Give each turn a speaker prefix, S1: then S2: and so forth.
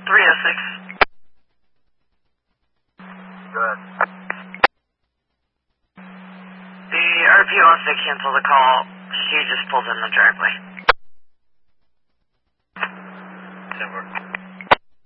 S1: 306.
S2: Good.
S1: The RP wants to cancel the call. She just pulled in the driveway.
S2: Never.